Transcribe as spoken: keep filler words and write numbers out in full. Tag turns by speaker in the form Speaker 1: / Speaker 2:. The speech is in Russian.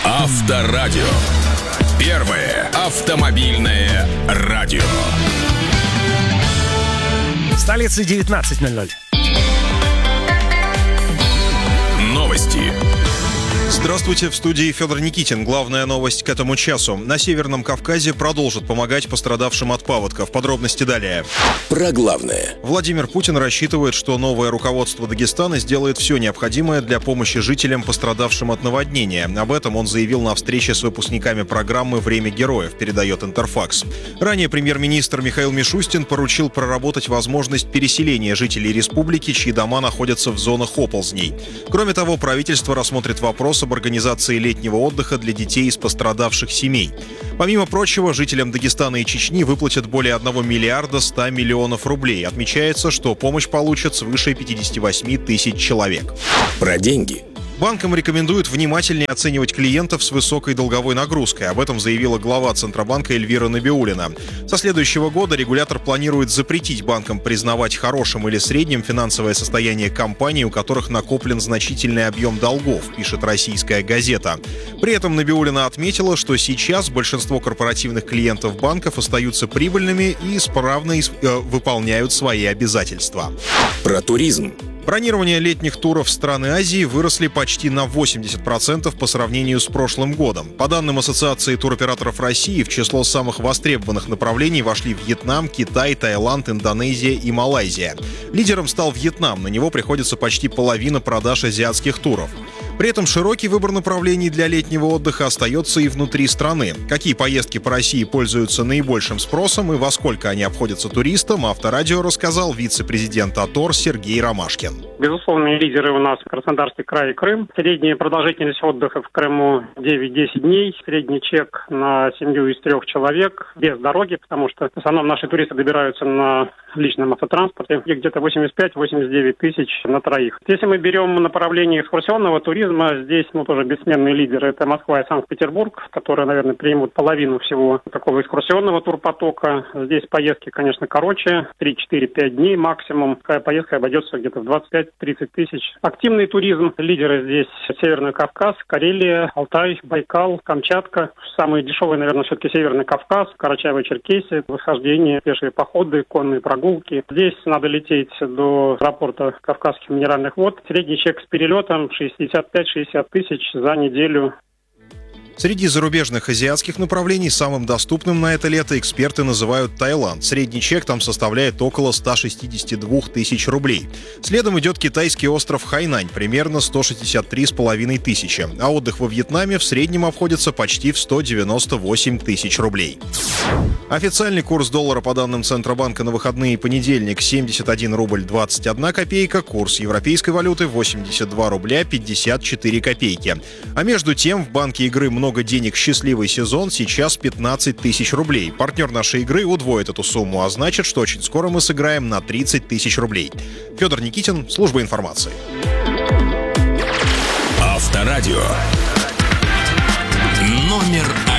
Speaker 1: Авторадио. Первое автомобильное радио.
Speaker 2: В столице девятнадцать ноль ноль.
Speaker 1: Новости.
Speaker 3: Здравствуйте, в студии Федор Никитин. Главная новость к этому часу. На Северном Кавказе продолжат помогать пострадавшим от паводков. Подробности далее.
Speaker 1: Про главное.
Speaker 3: Владимир Путин рассчитывает, что новое руководство Дагестана сделает все необходимое для помощи жителям, пострадавшим от наводнения. Об этом он заявил на встрече с выпускниками программы «Время героев», передает Интерфакс. Ранее премьер-министр Михаил Мишустин поручил проработать возможность переселения жителей республики, чьи дома находятся в зонах оползней. Кроме того, правительство рассмотрит вопрос об организации летнего отдыха для детей из пострадавших семей. Помимо прочего, жителям Дагестана и Чечни выплатят более одного миллиарда ста миллионов рублей. Отмечается, что помощь получат свыше пятьдесят восемь тысяч человек.
Speaker 1: Про деньги.
Speaker 3: Банкам рекомендуют внимательнее оценивать клиентов с высокой долговой нагрузкой. Об этом заявила глава Центробанка Эльвира Набиуллина. Со следующего года регулятор планирует запретить банкам признавать хорошим или средним финансовое состояние компаний, у которых накоплен значительный объем долгов, пишет «Российская газета». При этом Набиуллина отметила, что сейчас большинство корпоративных клиентов банков остаются прибыльными и исправно э, выполняют свои обязательства.
Speaker 1: Про туризм.
Speaker 3: Бронирование летних туров в страны Азии выросли почти на восемьдесят процентов по сравнению с прошлым годом. По данным Ассоциации туроператоров России, в число самых востребованных направлений вошли Вьетнам, Китай, Таиланд, Индонезия и Малайзия. Лидером стал Вьетнам, на него приходится почти половина продаж азиатских туров. При этом широкий выбор направлений для летнего отдыха остается и внутри страны. Какие поездки по России пользуются наибольшим спросом и во сколько они обходятся туристам, Авторадио рассказал вице-президент АТОР Сергей Ромашкин.
Speaker 4: Безусловные лидеры у нас Краснодарский край и Крым. Средняя продолжительность отдыха в Крыму девять-десять дней. Средний чек на семью из трех человек без дороги, потому что в основном наши туристы добираются на личном автотранспорте. И где-то восемьдесят пять - восемьдесят девять тысяч на троих. Если мы берем направление экскурсионного туризма, здесь ну, тоже бессменные лидеры. Это Москва и Санкт-Петербург, которые, наверное, примут половину всего такого экскурсионного турпотока. Здесь поездки, конечно, короче. три-четыре-пять дней максимум. Такая поездка обойдется где-то в двадцать пять - тридцать тысяч. Активный туризм. Лидеры здесь Северный Кавказ, Карелия, Алтай, Байкал, Камчатка. Самый дешевый, наверное, все-таки Северный Кавказ, Карачаево-Черкесия, восхождение, пешие походы, конные прогулки. Здесь надо лететь до аэропорта Кавказских минеральных вод. Средний чек с перелетом шестьдесят пять - шестьдесят тысяч за неделю.
Speaker 3: Среди зарубежных азиатских направлений самым доступным на это лето эксперты называют Таиланд. Средний чек там составляет около ста шестидесяти двух тысяч рублей. Следом идет китайский остров Хайнань, примерно сто шестьдесят три с половиной тысячи. А отдых во Вьетнаме в среднем обходится почти в сто девяносто восемь тысяч рублей. Официальный курс доллара по данным Центробанка на выходные понедельник семьдесят один рубль двадцать одна копейка, курс европейской валюты восемьдесят два рубля пятьдесят четыре копейки. А между тем в банке игры «Много денег. Счастливый сезон» сейчас пятнадцать тысяч рублей. Партнер нашей игры удвоит эту сумму, а значит, что очень скоро мы сыграем на тридцать тысяч рублей. Федор Никитин, служба информации.
Speaker 1: Авторадио. Номер